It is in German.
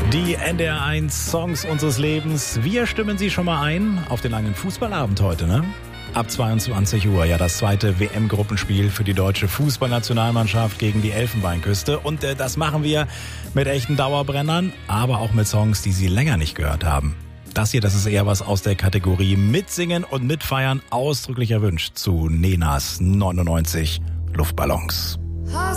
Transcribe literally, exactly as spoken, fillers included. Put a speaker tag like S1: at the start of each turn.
S1: Die N D R eins Songs unseres Lebens. Wir stimmen Sie schon mal ein auf den langen Fußballabend heute, ne? Ab zweiundzwanzig Uhr, ja, das zweite W M-Gruppenspiel für die deutsche Fußballnationalmannschaft gegen die Elfenbeinküste. Und äh, das machen wir mit echten Dauerbrennern, aber auch mit Songs, die Sie länger nicht gehört haben. Das hier, das ist eher was aus der Kategorie Mitsingen und Mitfeiern, ausdrücklich erwünscht zu Nenas neunundneunzig Luftballons.